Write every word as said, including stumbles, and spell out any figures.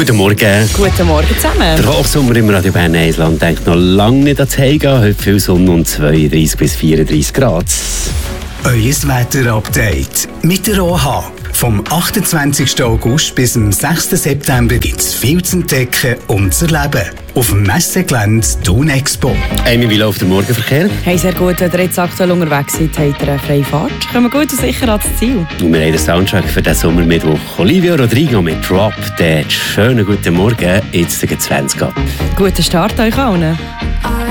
Guten Morgen. Guten Morgen zusammen. Der Hochsommer im Radio Bern Island denkt noch lange nicht ans Heimgehen. Heute viel Sonne und zweiunddreißig bis vierunddreißig Grad. Euer Wetter-Update mit der O H. Vom achtundzwanzigsten August bis zum sechsten September gibt es viel zu entdecken und zu erleben. Auf dem Messegelände Thun Expo. Amy, wie läuft der Morgenverkehr? Hey, sehr gut. Wenn ihr jetzt aktuell unterwegs seid, habt ihr eine freie Fahrt. Kommen gut und sicher ans Ziel. Und wir haben den Soundtrack für diesen Sommermittwoch. Olivia Rodrigo mit Drop Dead. Schönen guten Morgen, jetzt gegen zwanzig ab. Guten Start euch allen.